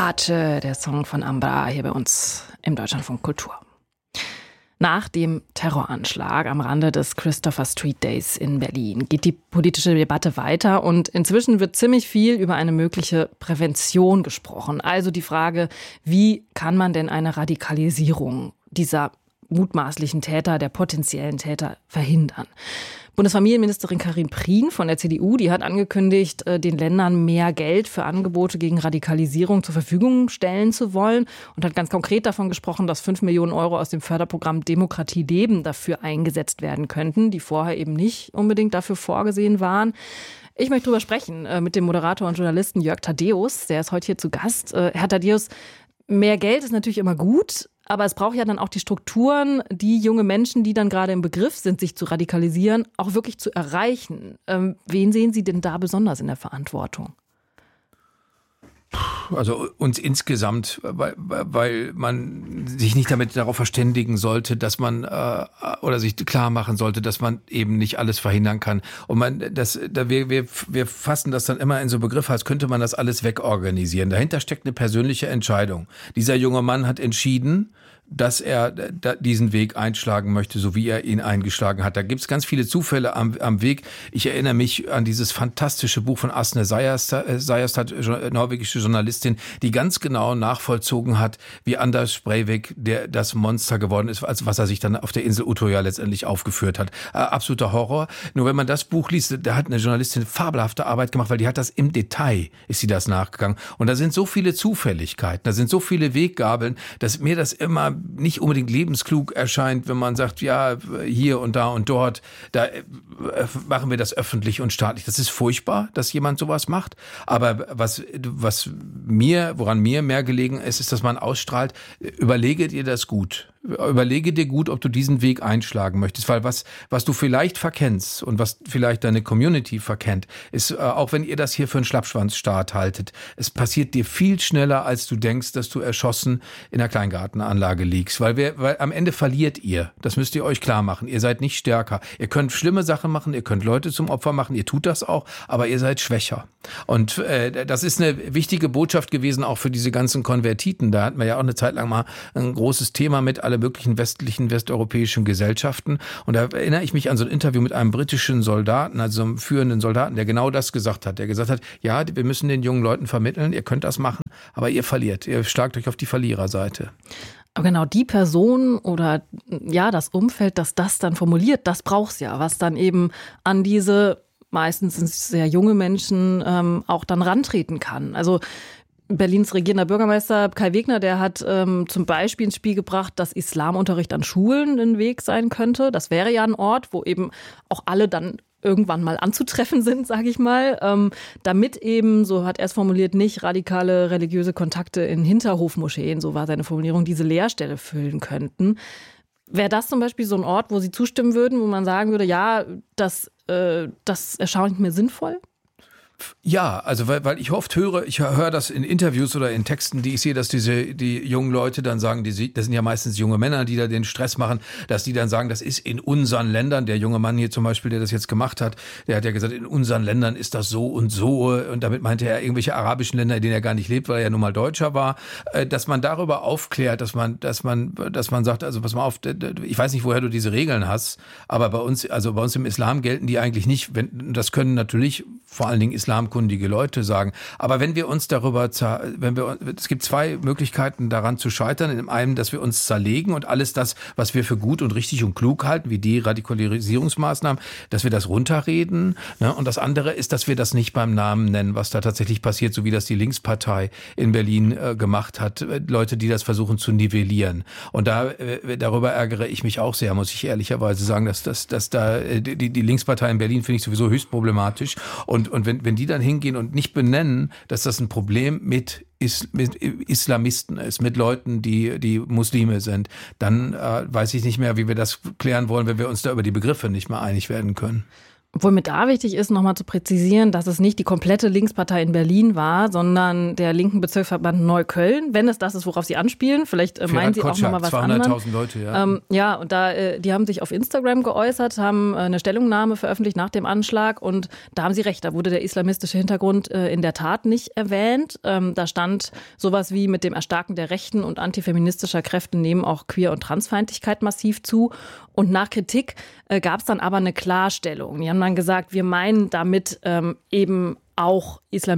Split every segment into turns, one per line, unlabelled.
Pace, der Song von Ambra, hier bei uns im Deutschlandfunk Kultur. Nach dem Terroranschlag am Rande des Christopher Street Days in Berlin geht die politische Debatte weiter und inzwischen wird ziemlich viel über eine mögliche Prävention gesprochen. Also die Frage, wie kann man denn eine Radikalisierung dieser mutmaßlichen Täter, der potenziellen Täter verhindern? Bundesfamilienministerin Karin Prien von der CDU, die hat angekündigt, den Ländern mehr Geld für Angebote gegen Radikalisierung zur Verfügung stellen zu wollen und hat ganz konkret davon gesprochen, dass 5 Millionen Euro aus dem Förderprogramm Demokratie leben dafür eingesetzt werden könnten, die vorher eben nicht unbedingt dafür vorgesehen waren. Ich möchte drüber sprechen mit dem Moderator und Journalisten Jörg Thaddeus, der ist heute hier zu Gast. Herr Thaddeus, mehr Geld ist natürlich immer gut, aber es braucht ja dann auch die Strukturen, die junge Menschen, die dann gerade im Begriff sind, sich zu radikalisieren, auch wirklich zu erreichen. Wen sehen Sie denn da besonders in der Verantwortung?
Also uns insgesamt, weil man sich nicht damit darauf verständigen sollte, dass man oder sich klar machen sollte, dass man eben nicht alles verhindern kann. Und wir fassen das dann immer in so Begriffe, als könnte man das alles wegorganisieren. Dahinter steckt eine persönliche Entscheidung. Dieser junge Mann hat entschieden, dass er diesen Weg einschlagen möchte, so wie er ihn eingeschlagen hat. Da gibt es ganz viele Zufälle am Weg. Ich erinnere mich an dieses fantastische Buch von Asne Seierstad, norwegische Journalistin, die ganz genau nachvollzogen hat, wie Anders Breivik das Monster geworden ist, als was er sich dann auf der Insel Utøya letztendlich aufgeführt hat. Absoluter Horror. Nur wenn man das Buch liest, da hat eine Journalistin fabelhafte Arbeit gemacht, weil die hat das im Detail, ist sie das nachgegangen. Und da sind so viele Zufälligkeiten, da sind so viele Weggabeln, dass mir das immer nicht unbedingt lebensklug erscheint, wenn man sagt, ja, hier und da und dort, da machen wir das öffentlich und staatlich. Das ist furchtbar, dass jemand sowas macht. Aber woran mir mehr gelegen ist, ist, dass man ausstrahlt, überlege dir das gut. Überlege dir gut, ob du diesen Weg einschlagen möchtest, weil was du vielleicht verkennst und was vielleicht deine Community verkennt, ist, auch wenn ihr das hier für einen Schlappschwanzstaat haltet, es passiert dir viel schneller, als du denkst, dass du erschossen in einer Kleingartenanlage liegst, weil am Ende verliert ihr. Das müsst ihr euch klar machen. Ihr seid nicht stärker. Ihr könnt schlimme Sachen machen, ihr könnt Leute zum Opfer machen, ihr tut das auch, aber ihr seid schwächer. Und das ist eine wichtige Botschaft gewesen, auch für diese ganzen Konvertiten. Da hatten wir ja auch eine Zeit lang mal ein großes Thema mit alle möglichen westeuropäischen Gesellschaften. Und da erinnere ich mich an so ein Interview mit einem britischen Soldaten, also einem führenden Soldaten, der genau das gesagt hat. Der gesagt hat, ja, wir müssen den jungen Leuten vermitteln, ihr könnt das machen, aber ihr verliert. Ihr schlagt euch auf die Verliererseite.
Aber genau die Person oder ja das Umfeld, das dann formuliert, das braucht's ja, was dann eben an diese, meistens sind es sehr junge Menschen, auch dann rantreten kann. Also Berlins regierender Bürgermeister Kai Wegner, der hat zum Beispiel ins Spiel gebracht, dass Islamunterricht an Schulen ein Weg sein könnte. Das wäre ja ein Ort, wo eben auch alle dann irgendwann mal anzutreffen sind, sage ich mal, damit eben, so hat er es formuliert, nicht radikale religiöse Kontakte in Hinterhofmoscheen, so war seine Formulierung, diese Leerstelle füllen könnten. Wäre das zum Beispiel so ein Ort, wo Sie zustimmen würden, wo man sagen würde, ja, das erscheint mir sinnvoll?
Ja, also weil ich oft höre das in Interviews oder in Texten, die ich sehe, dass die jungen Leute dann sagen, das sind ja meistens junge Männer, die da den Stress machen, dass die dann sagen, das ist in unseren Ländern, der junge Mann hier zum Beispiel, der das jetzt gemacht hat, der hat ja gesagt, in unseren Ländern ist das so und so, und damit meinte er irgendwelche arabischen Länder, in denen er gar nicht lebt, weil er ja nun mal Deutscher war, dass man darüber aufklärt, dass man sagt, also pass mal auf, ich weiß nicht, woher du diese Regeln hast, aber bei uns im Islam gelten die eigentlich nicht, das können natürlich vor allen Dingen islamkundige Leute sagen. Aber wenn wir uns es gibt zwei Möglichkeiten daran zu scheitern. In einem, dass wir uns zerlegen und alles das, was wir für gut und richtig und klug halten, wie die Radikalisierungsmaßnahmen, dass wir das runterreden. Ne? Und das andere ist, dass wir das nicht beim Namen nennen, was da tatsächlich passiert, so wie das die Linkspartei in Berlin gemacht hat. Leute, die das versuchen zu nivellieren. Und darüber ärgere ich mich auch sehr, muss ich ehrlicherweise sagen, dass da die Linkspartei in Berlin finde ich sowieso höchst problematisch. Und wenn die dann hingehen und nicht benennen, dass das ein Problem mit Islamisten ist, mit Leuten, die Muslime sind, dann weiß ich nicht mehr, wie wir das klären wollen, wenn wir uns da über die Begriffe nicht mehr einig werden können.
Obwohl mir da wichtig ist, nochmal zu präzisieren, dass es nicht die komplette Linkspartei in Berlin war, sondern der linken Bezirksverband Neukölln, wenn es das ist, worauf Sie anspielen. Vielleicht meinen Sie auch nochmal was anderes.
200.000 Leute, ja.
Ja, und die haben sich auf Instagram geäußert, haben eine Stellungnahme veröffentlicht nach dem Anschlag und da haben Sie recht, da wurde der islamistische Hintergrund in der Tat nicht erwähnt. Da stand sowas wie: mit dem Erstarken der rechten und antifeministischer Kräfte nehmen auch Queer- und Transfeindlichkeit massiv zu. Und nach Kritik gab es dann aber eine Klarstellung. Die haben dann gesagt, wir meinen damit eben auch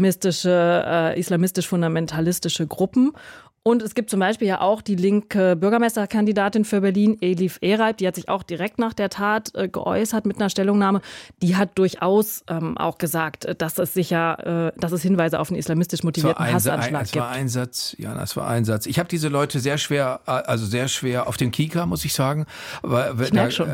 islamistisch-fundamentalistische Gruppen. Und es gibt zum Beispiel ja auch die linke Bürgermeisterkandidatin für Berlin, Elif Ereib, die hat sich auch direkt nach der Tat geäußert mit einer Stellungnahme. Die hat durchaus auch gesagt, dass es Hinweise auf einen islamistisch motivierten Hassanschlag gibt.
Es war ein Satz. Ich habe diese Leute sehr schwer auf dem Kieker, muss ich sagen. Ich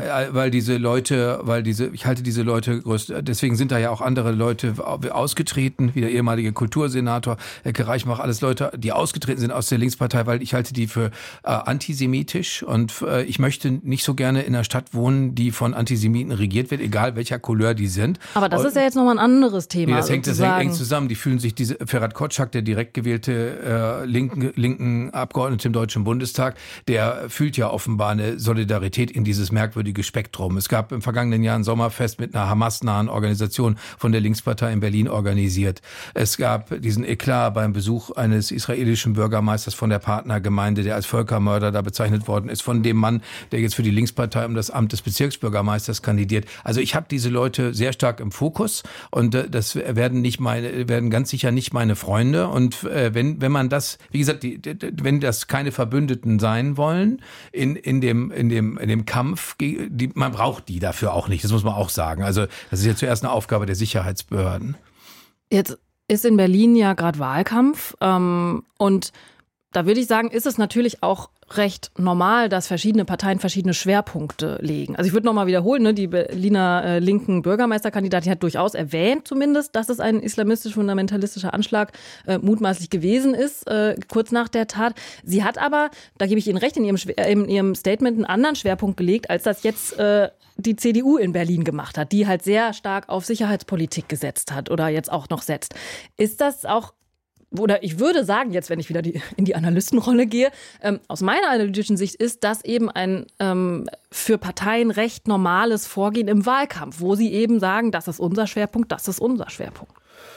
halte diese Leute deswegen sind da ja auch andere Leute ausgetreten, wie der ehemalige Kultursenator Elke Reichmach, alles Leute, die ausgetreten sind aus der Linkspartei, weil ich halte die für antisemitisch und ich möchte nicht so gerne in einer Stadt wohnen, die von Antisemiten regiert wird, egal welcher Couleur die sind.
Aber das ist ja jetzt nochmal ein anderes Thema.
Nee, das hängt eng zusammen. Die fühlen sich, Ferhat Kotschak, der direkt gewählte linken Abgeordnete im Deutschen Bundestag, der fühlt ja offenbar eine Solidarität in dieses merkwürdige Spektrum. Es gab im vergangenen Jahr ein Sommerfest mit einer Hamas-nahen Organisation von der Linkspartei in Berlin organisiert. Es gab diesen Eklat beim Besuch eines israelischen Bürgermeisters von der Partnergemeinde, der als Völkermörder da bezeichnet worden ist, von dem Mann, der jetzt für die Linkspartei um das Amt des Bezirksbürgermeisters kandidiert. Also ich habe diese Leute sehr stark im Fokus und das werden ganz sicher nicht meine Freunde. Und wenn man das, wie gesagt, wenn das keine Verbündeten sein wollen in dem Kampf, man braucht die dafür auch nicht. Das muss man auch sagen. Also das ist ja zuerst eine Aufgabe der Sicherheitsbehörden.
Jetzt ist in Berlin ja gerade Wahlkampf und da würde ich sagen, ist es natürlich auch recht normal, dass verschiedene Parteien verschiedene Schwerpunkte legen. Also ich würde nochmal wiederholen, die Berliner linken Bürgermeisterkandidatin hat durchaus erwähnt zumindest, dass es ein islamistisch-fundamentalistischer Anschlag mutmaßlich gewesen ist, kurz nach der Tat. Sie hat aber, da gebe ich Ihnen recht, in ihrem Statement einen anderen Schwerpunkt gelegt, als das jetzt die CDU in Berlin gemacht hat, die halt sehr stark auf Sicherheitspolitik gesetzt hat oder jetzt auch noch setzt. Ist das auch, oder ich würde sagen, jetzt, wenn ich wieder in die Analystenrolle gehe, aus meiner analytischen Sicht ist das eben ein für Parteien recht normales Vorgehen im Wahlkampf, wo sie eben sagen, das ist unser Schwerpunkt, das ist unser Schwerpunkt.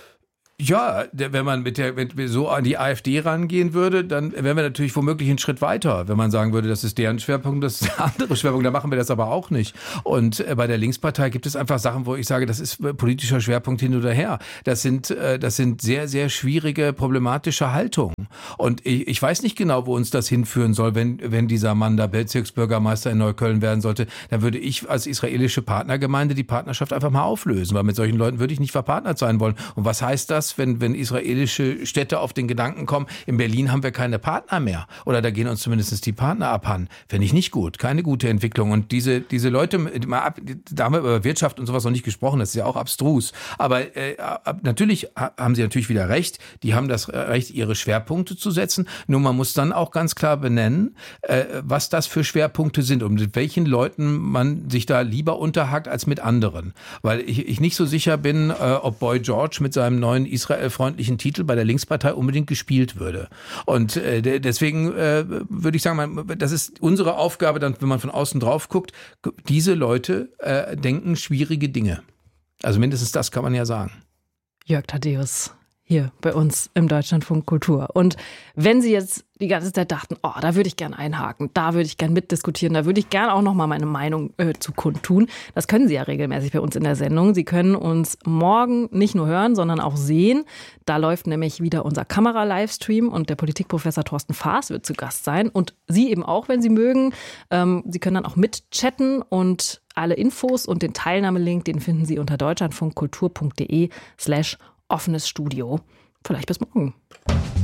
Ja, wenn wir so an die AfD rangehen würde, dann wären wir natürlich womöglich einen Schritt weiter. Wenn man sagen würde, das ist deren Schwerpunkt, das ist der andere Schwerpunkt, dann machen wir das aber auch nicht. Und bei der Linkspartei gibt es einfach Sachen, wo ich sage, das ist politischer Schwerpunkt hin oder her. Das sind sehr, sehr schwierige, problematische Haltungen. Und ich weiß nicht genau, wo uns das hinführen soll, wenn dieser Mann da Bezirksbürgermeister in Neukölln werden sollte. Dann würde ich als israelische Partnergemeinde die Partnerschaft einfach mal auflösen, weil mit solchen Leuten würde ich nicht verpartnert sein wollen. Und was heißt das, wenn israelische Städte auf den Gedanken kommen, in Berlin haben wir keine Partner mehr oder da gehen uns zumindest die Partner abhanden? Finde ich nicht gut, keine gute Entwicklung. Und diese Leute, da haben wir über Wirtschaft und sowas noch nicht gesprochen, das ist ja auch abstrus. Aber natürlich haben sie natürlich wieder recht, die haben das Recht, ihre Schwerpunkte zu setzen. Nur man muss dann auch ganz klar benennen, was das für Schwerpunkte sind und mit welchen Leuten man sich da lieber unterhakt als mit anderen. Weil ich nicht so sicher bin, ob Boy George mit seinem neuen israelfreundlichen Titel bei der Linkspartei unbedingt gespielt würde. Und deswegen würde ich sagen, das ist unsere Aufgabe, dann, wenn man von außen drauf guckt, diese Leute denken schwierige Dinge. Also mindestens das kann man ja sagen.
Jörg Thaddäus hier bei uns im Deutschlandfunk Kultur. Und wenn Sie jetzt die ganze Zeit dachten, da würde ich gern einhaken, da würde ich gern mitdiskutieren, da würde ich gern auch nochmal meine Meinung zu kundtun. Das können Sie ja regelmäßig bei uns in der Sendung. Sie können uns morgen nicht nur hören, sondern auch sehen. Da läuft nämlich wieder unser Kamera-Livestream und der Politikprofessor Thorsten Faas wird zu Gast sein. Und Sie eben auch, wenn Sie mögen. Sie können dann auch mitchatten und alle Infos und den Teilnahmelink, den finden Sie unter deutschlandfunkkultur.de/offenes Studio. Vielleicht bis morgen.